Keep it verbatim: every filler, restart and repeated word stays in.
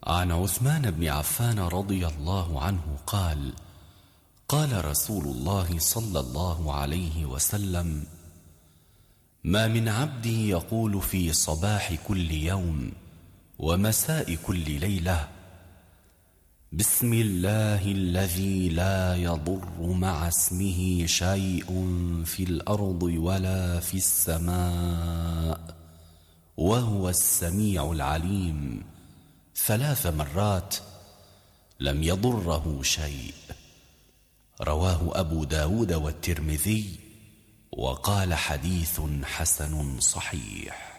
عن عثمان بن عفان رضي الله عنه قال: قال رسول الله صلى الله عليه وسلم: ما من عبد يقول في صباح كل يوم ومساء كل ليلة: بسم الله الذي لا يضر مع اسمه شيء في الأرض ولا في السماء وهو السميع العليم، ثلاث مرات، لم يضره شيء. رواه أبو داود والترمذي، وقال: حديث حسن صحيح.